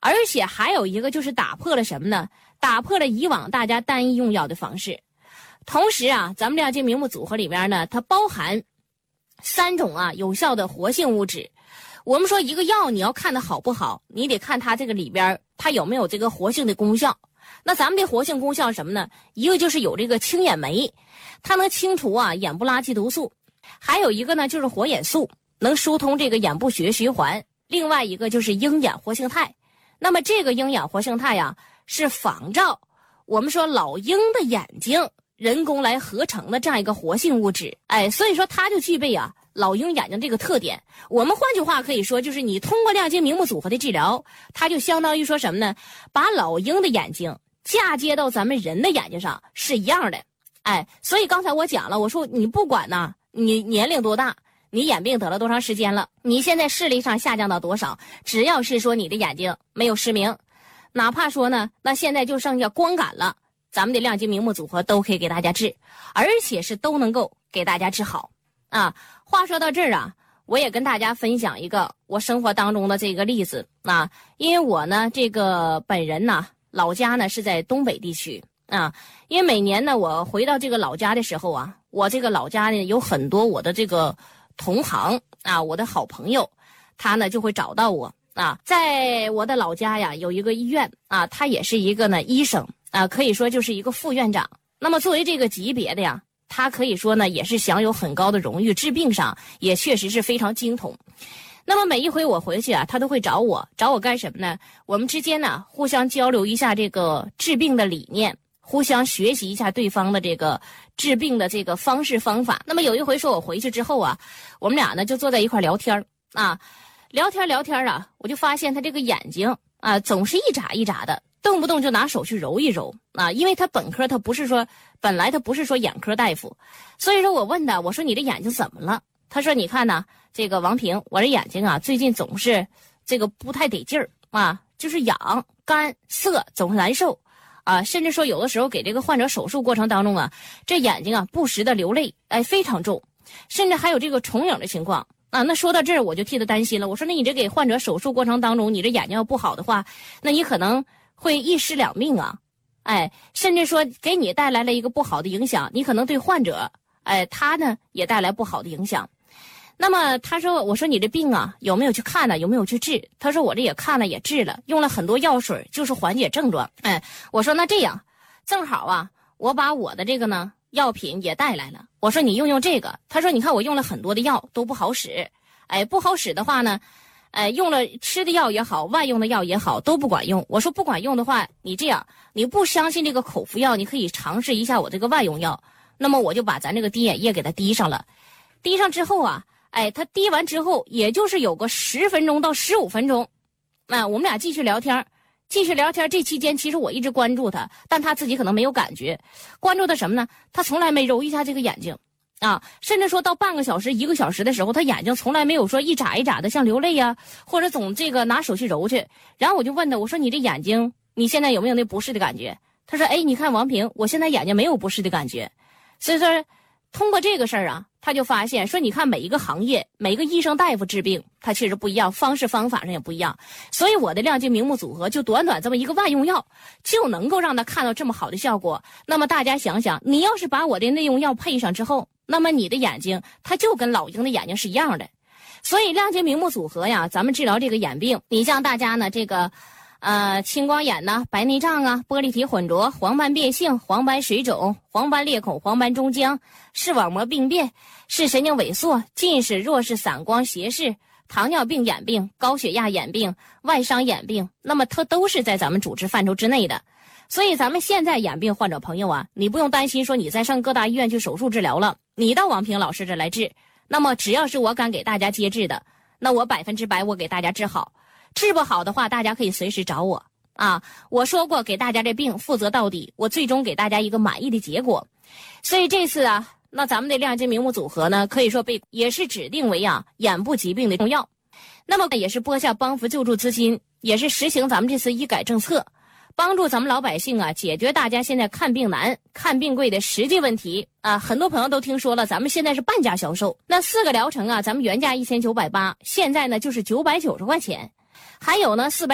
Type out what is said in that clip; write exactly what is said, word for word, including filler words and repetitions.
而且还有一个就是打破了什么呢？打破了以往大家单一用药的方式。同时啊，咱们亮晶明目组合里面呢，它包含三种啊有效的活性物质。我们说一个药你要看它好不好，你得看它这个里边它有没有这个活性的功效。那咱们的活性功效什么呢？一个就是有这个清眼酶，它能清除啊眼部垃圾毒素；还有一个呢就是活眼素，能疏通这个眼部血液循环；另外一个就是鹰眼活性肽。那么这个鹰眼活性肽呀、啊，是仿照我们说老鹰的眼睛人工来合成的这样一个活性物质。哎，所以说它就具备啊老鹰眼睛这个特点。我们换句话可以说，就是你通过亮晶明目组合的治疗，它就相当于说什么呢？把老鹰的眼睛嫁接到咱们人的眼睛上是一样的。哎，所以刚才我讲了，我说你不管呢，你年龄多大，你眼病得了多长时间了，你现在视力上下降到多少，只要是说你的眼睛没有失明，哪怕说呢，那现在就剩下光感了，咱们的亮晶明目组合都可以给大家治，而且是都能够给大家治好啊。话说到这儿啊，我也跟大家分享一个我生活当中的这个例子啊，因为我呢这个本人呢老家呢是在东北地区啊，因为每年呢我回到这个老家的时候啊，我这个老家呢有很多我的这个同行啊，我的好朋友，他呢就会找到我啊。在我的老家呀有一个医院啊，他也是一个呢医生啊，可以说就是一个副院长。那么作为这个级别的呀，他可以说呢也是享有很高的荣誉，治病上也确实是非常精通。那么每一回我回去啊，他都会找我，找我干什么呢？我们之间呢互相交流一下这个治病的理念，互相学习一下对方的这个治病的这个方式方法。那么有一回说我回去之后啊，我们俩呢就坐在一块聊天啊，聊天聊天啊，我就发现他这个眼睛啊总是一眨一眨的，动不动就拿手去揉一揉啊，因为他本科他不是说本来他不是说眼科大夫，所以说我问他，我说你这眼睛怎么了？他说你看呢，这个王平，我这眼睛啊最近总是这个不太得劲儿啊，就是痒干涩，总是难受啊，甚至说有的时候给这个患者手术过程当中啊，这眼睛啊不时的流泪，哎非常重，甚至还有这个重影的情况啊。那说到这儿我就替他担心了，我说那你这给患者手术过程当中，你这眼睛要不好的话，那你可能会一尸两命啊，哎，甚至说给你带来了一个不好的影响，你可能对患者，哎，他呢也带来不好的影响。那么他说，我说你这病啊有没有去看呢？有没有去治？他说我这也看了也治了，用了很多药水，就是缓解症状。哎，我说那这样，正好啊，我把我的这个呢药品也带来了。我说你用用这个。他说你看我用了很多的药都不好使，哎，不好使的话呢，哎，用了吃的药也好，外用的药也好，都不管用。我说不管用的话，你这样，你不相信这个口服药，你可以尝试一下我这个外用药。那么我就把咱这个滴眼液给它滴上了，滴上之后啊。哎，他滴完之后，也就是有个十分钟到十五分钟，那、啊、我们俩继续聊天，继续聊天。这期间，其实我一直关注他，但他自己可能没有感觉。关注他什么呢？他从来没揉一下这个眼睛，啊，甚至说到半个小时、一个小时的时候，他眼睛从来没有说一眨一眨的像流泪呀、啊，或者总这个拿手去揉去。然后我就问他，我说你这眼睛，你现在有没有那不适的感觉？他说，哎，你看王平，我现在眼睛没有不适的感觉。所以说，通过这个事儿啊。他就发现说，你看每一个行业，每一个医生大夫治病，他其实不一样，方式方法上也不一样。所以我的亮晶明目组合就短短这么一个外用药，就能够让他看到这么好的效果。那么大家想想，你要是把我的内用药配上之后，那么你的眼睛它就跟老鹰的眼睛是一样的。所以亮晶明目组合呀，咱们治疗这个眼病，你像大家呢这个。呃，青光眼呐，白内障啊，玻璃体混浊，黄斑变性，黄斑水肿，黄斑裂孔，黄斑中僵，视网膜病变，视神经萎缩，近视、弱视、散光、斜视，糖尿病眼病，高血压眼病，外伤眼病，那么它都是在咱们主治范畴之内的。所以咱们现在眼病患者朋友啊，你不用担心说你再上各大医院去手术治疗了，你到王平老师这来治，那么只要是我敢给大家接治的，那我百分之百我给大家治好。治不好的话，大家可以随时找我啊！我说过，给大家这病负责到底，我最终给大家一个满意的结果。所以这次啊，那咱们的亮晶明目组合呢，可以说被也是指定为啊眼部疾病的用药，那么也是拨下帮扶救助资金，也是实行咱们这次医改政策，帮助咱们老百姓啊解决大家现在看病难、看病贵的实际问题啊！很多朋友都听说了，咱们现在是半价销售，那四个疗程啊，咱们原价一千九百八，现在呢就是九百九十块钱。还有呢，四百。